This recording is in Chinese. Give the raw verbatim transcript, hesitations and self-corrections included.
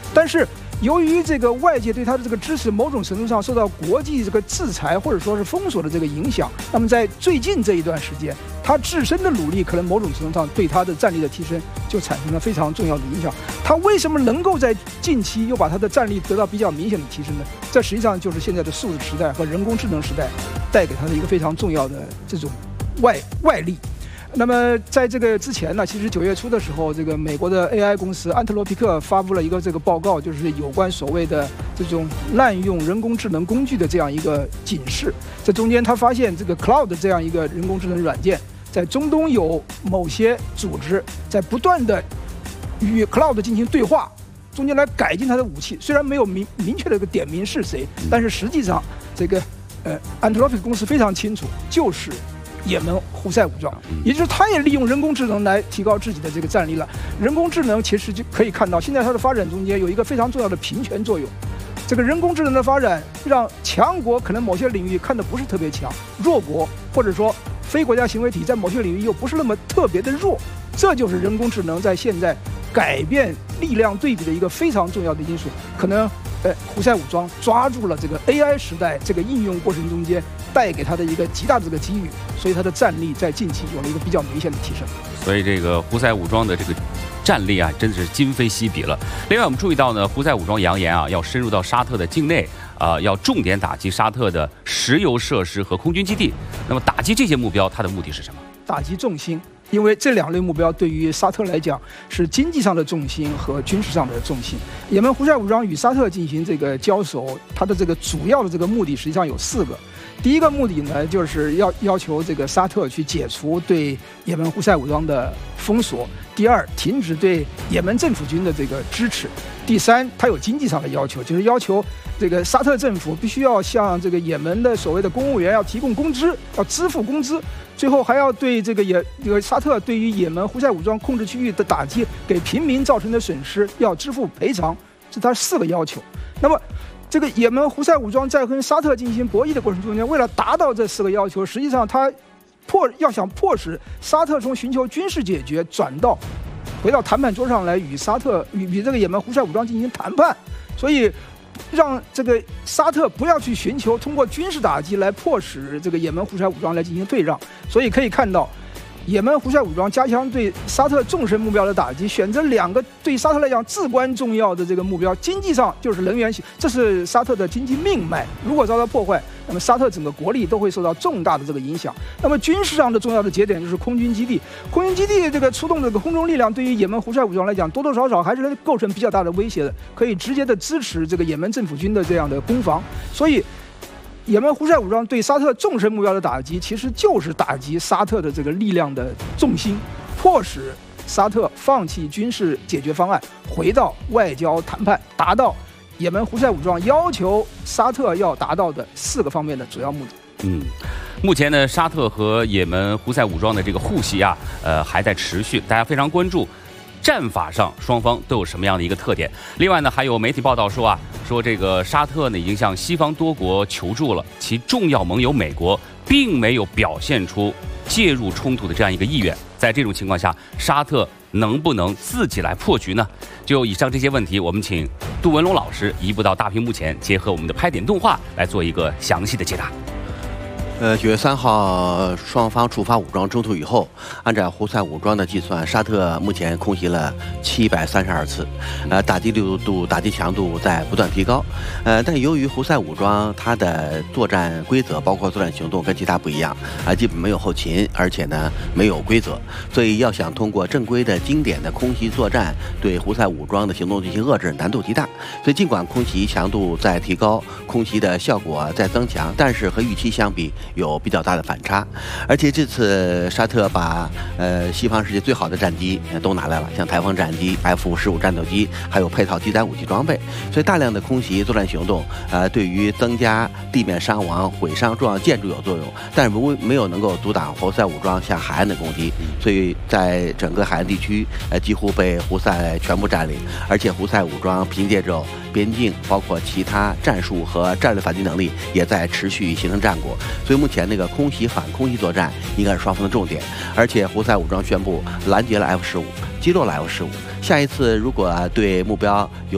但是由于这个外界对他的这个支持，某种程度上受到国际这个制裁或者说是封锁的这个影响，那么在最近这一段时间，他自身的努力可能某种程度上对他的战力的提升就产生了非常重要的影响。他为什么能够在近期又把他的战力得到比较明显的提升呢？这实际上就是现在的数字时代和人工智能时代带给他的一个非常重要的这种外外力。那么在这个之前呢，其实九月初的时候，这个美国的 A I 公司安特罗皮克发布了一个这个报告，就是有关所谓的这种滥用人工智能工具的这样一个警示。这中间他发现这个 Cloud 这样一个人工智能软件，在中东有某些组织在不断的与 Cloud 进行对话，中间来改进它的武器。虽然没有明明确的一个点名是谁，但是实际上这个呃安特罗皮克公司非常清楚，就是也门胡塞武装，也就是他也利用人工智能来提高自己的这个战力了。人工智能其实就可以看到，现在它的发展中间有一个非常重要的平权作用。这个人工智能的发展让强国可能某些领域看的不是特别强，弱国或者说非国家行为体在某些领域又不是那么特别的弱，这就是人工智能在现在改变力量对比的一个非常重要的因素。可能呃，胡塞武装抓住了这个 A I 时代这个应用过程中间带给他的一个极大的这个机遇，所以他的战力在近期有了一个比较明显的提升。 所以这个胡塞武装的这个战力啊，真是今非昔比了。另外，我们注意到呢，胡塞武装扬言啊，要深入到沙特的境内，啊、呃，要重点打击沙特的石油设施和空军基地。那么，打击这些目标，它的目的是什么？ 打击重心。因为这两类目标对于沙特来讲是经济上的重心和军事上的重心。也门胡塞武装与沙特进行这个交手，它的这个主要的这个目的实际上有四个。第一个目的呢，就是要要求这个沙特去解除对也门胡塞武装的封锁；第二，停止对也门政府军的这个支持；第三，它有经济上的要求，就是要求这个沙特政府必须要向这个也门的所谓的公务员要提供工资，要支付工资。最后还要对这个也这个沙特对于也门胡塞武装控制区域的打击，给平民造成的损失要支付赔偿，这它四个要求。那么，这个也门胡塞武装在跟沙特进行博弈的过程中间，为了达到这四个要求，实际上它迫要想迫使沙特从寻求军事解决转到回到谈判桌上来与沙特与与这个也门胡塞武装进行谈判，所以让这个沙特不要去寻求通过军事打击来迫使这个也门胡塞武装来进行退让。所以可以看到，也门胡塞武装加强对沙特纵深目标的打击，选择两个对沙特来讲至关重要的这个目标。经济上就是能源，这是沙特的经济命脉，如果遭到破坏，那么沙特整个国力都会受到重大的这个影响。那么军事上的重要的节点就是空军基地，空军基地这个出动这个空中力量，对于也门胡塞武装来讲，多多少少还是能构成比较大的威胁的，可以直接的支持这个也门政府军的这样的攻防。所以也门胡塞武装对沙特纵深目标的打击，其实就是打击沙特的这个力量的重心，迫使沙特放弃军事解决方案，回到外交谈判，达到也门胡塞武装要求沙特要达到的四个方面的主要目的。 嗯，目前呢，沙特和也门胡塞武装的这个互袭啊，呃，还在持续，大家非常关注。战法上双方都有什么样的一个特点？另外呢，还有媒体报道说啊，说这个沙特呢已经向西方多国求助了，其重要盟友美国并没有表现出介入冲突的这样一个意愿。在这种情况下，沙特能不能自己来破局呢？就以上这些问题，我们请杜文龙老师移步到大屏幕前，结合我们的拍点动画来做一个详细的解答。 呃，九月三号，双方触发武装冲突以后，按照胡塞武装的计算，沙特目前空袭了七百三十二次，呃，打击力度、打击强度在不断提高。呃，但由于胡塞武装它的作战规则，包括作战行动跟其他不一样，啊、呃，基本没有后勤，而且呢没有规则，所以要想通过正规的经典的空袭作战对胡塞武装的行动进行遏制，难度极大。所以尽管空袭强度在提高，空袭的效果在增强，但是和预期相比，有比较大的反差。而且这次沙特把呃西方世界最好的战机都拿来了，像台风战机、F 十五战斗机，还有配套机载武器装备，所以大量的空袭作战行动，呃，对于增加地面伤亡、毁伤重要建筑有作用，但是没有能够阻挡胡塞武装向海岸的攻击，所以在整个海岸地区，呃，几乎被胡塞全部占领。而且胡塞武装凭借着边境，包括其他战术和战略反击能力，也在持续形成战果。所以目前那个空袭反空袭作战应该是双方的重点。而且胡塞武装宣布拦截了 F 十五，击落了 F 十五。下一次如果对目标有